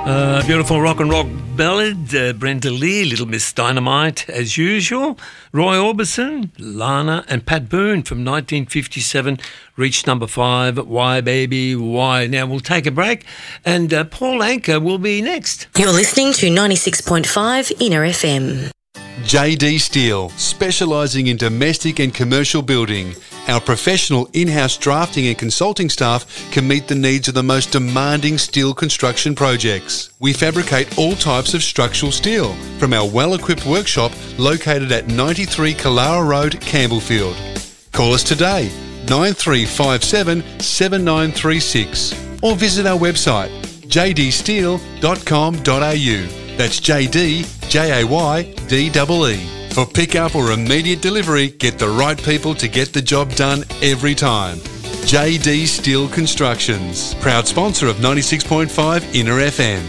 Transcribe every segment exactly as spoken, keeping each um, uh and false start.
Uh, beautiful rock and roll ballad, uh, Brenda Lee, Little Miss Dynamite, as usual. Roy Orbison, Lana and Pat Boone from nineteen fifty-seven reached number five, Why Baby, Why. Now we'll take a break and uh, Paul Anker will be next. You're listening to ninety-six point five Inner F M. J D Steel, specialising in domestic and commercial building. Our professional in-house drafting and consulting staff can meet the needs of the most demanding steel construction projects. We fabricate all types of structural steel from our well-equipped workshop located at ninety-three Kalara Road, Campbellfield. Call us today, nine three five seven, seven nine three six, or visit our website, j d steel dot com dot a u. That's J D, J A Y D E E. For pick-up or immediate delivery, get the right people to get the job done every time. J D Steel Constructions, proud sponsor of ninety-six point five Inner F M.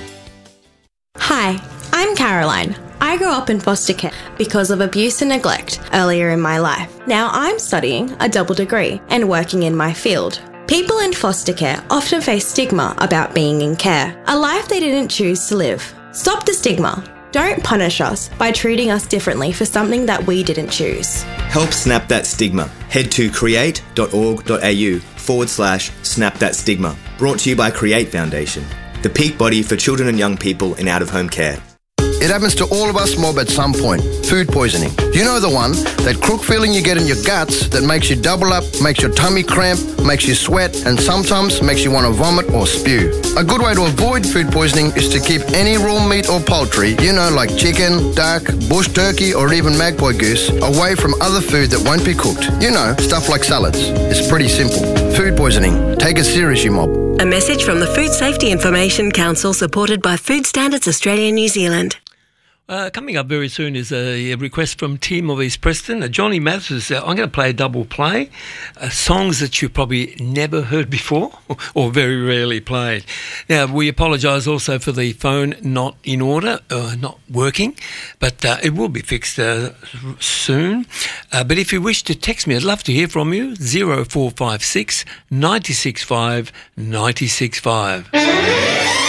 Hi, I'm Caroline. I grew up in foster care because of abuse and neglect earlier in my life. Now I'm studying a double degree and working in my field. People in foster care often face stigma about being in care, a life they didn't choose to live. Stop the stigma. Don't punish us by treating us differently for something that we didn't choose. Help snap that stigma. Head to create.org.au forward slash snap that stigma. Brought to you by Create Foundation, the peak body for children and young people in out-of-home care. It happens to all of us mob at some point. Food poisoning. You know the one, that crook feeling you get in your guts that makes you double up, makes your tummy cramp, makes you sweat, and sometimes makes you want to vomit or spew. A good way to avoid food poisoning is to keep any raw meat or poultry, you know, like chicken, duck, bush turkey, or even magpie goose, away from other food that won't be cooked. You know, stuff like salads. It's pretty simple. Food poisoning. Take it serious, you mob. A message from the Food Safety Information Council, supported by Food Standards Australia New Zealand. Uh, coming up very soon is a request from Tim of East Preston. Uh, Johnny Mathers, uh, I'm going to play a double play, uh, songs that you've probably never heard before or very rarely played. Now, we apologise also for the phone not in order, uh, not working, but uh, it will be fixed uh, soon. Uh, but if you wish to text me, I'd love to hear from you, zero four five six, nine six five, nine six five.